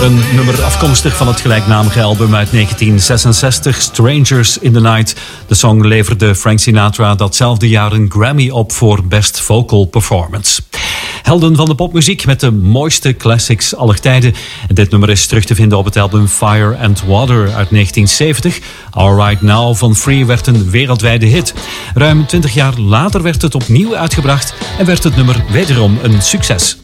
Een nummer afkomstig van het gelijknamige album uit 1966, Strangers in the Night. De song leverde Frank Sinatra datzelfde jaar een Grammy op voor Best Vocal Performance. Helden van de popmuziek met de mooiste classics aller tijden. Dit nummer is terug te vinden op het album Fire and Water uit 1970. All Right Now van Free werd een wereldwijde hit. Ruim 20 jaar later werd het opnieuw uitgebracht en werd het nummer wederom een succes.